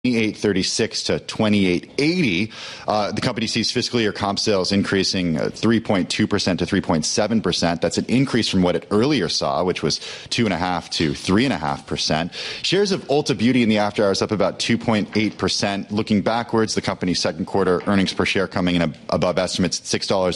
$28.36 to $28.80. The company sees fiscal year comp sales increasing 3.2% to 3.7%. That's an increase from what it earlier saw, which was 2.5% to 3.5%. Shares of Ulta Beauty in the after hours up about 2.8%. Looking backwards, the company's second quarter earnings per share coming in above estimates at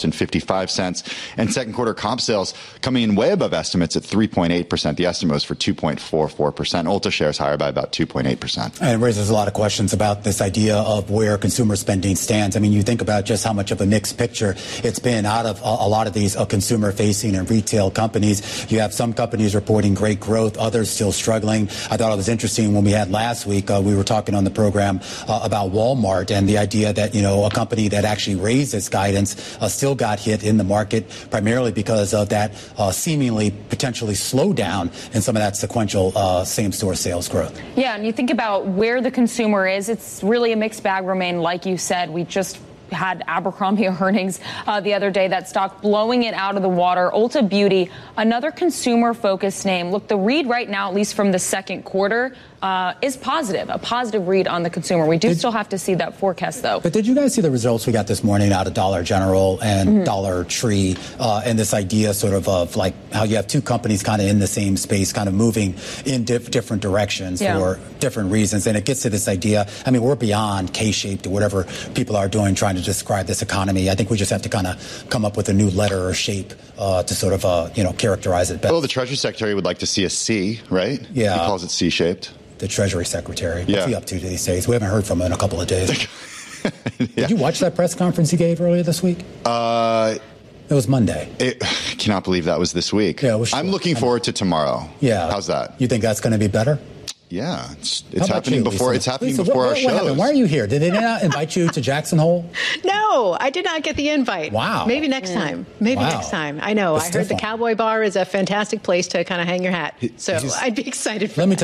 $6.55, and second quarter comp sales coming in way above estimates at 3.8%. The estimate was for 2.44%. Ulta shares higher by about 2.8%. And it raises a lot of questions about this idea of where consumer spending stands. I mean, you think about just how much of a mixed picture it's been out of a lot of these consumer-facing and retail companies. You have some companies reporting great growth, others still struggling. I thought it was interesting when we had last week, we were talking on the program about Walmart and the idea that, a company that actually raised its guidance still got hit in the market, primarily because of that seemingly potentially slowdown in some of that sequential same-store sales growth. Yeah, and you think about where the consumer is, it's really a mixed bag, Romaine. Like you said, we just had Abercrombie earnings the other day. That stock blowing it out of the water. Ulta Beauty, another consumer-focused name. Look, the read right now, at least from the second quarter, is positive. A positive read on the consumer. We do still have to see that forecast, though. But did you guys see the results we got this morning out of Dollar General and Dollar Tree, and this idea sort of like how you have two companies kind of in the same space, kind of moving in different directions for different reasons. And it gets to this idea, I mean, we're beyond K-shaped or whatever people are doing trying to describe this economy. I think we just have to kind of come up with a new letter or shape to sort of, characterize it better. Well, the Treasury Secretary would like to see a C, right? Yeah. He calls it C-shaped. The Treasury Secretary. What's he up to these days? We haven't heard from him in a couple of days. Did you watch that press conference he gave earlier this week? It was Monday. I cannot believe that was this week. Yeah, I'm looking forward to tomorrow. Yeah. How's that? You think that's going to be better? Yeah, it's happening before. It's happening before our shows. What happened? Why are you here? Did they not invite you to Jackson Hole? No, I did not get the invite. Wow. Maybe next time. Next time. I know. I heard the Cowboy Bar is a fantastic place to kind of hang your hat. So I'd be excited for that.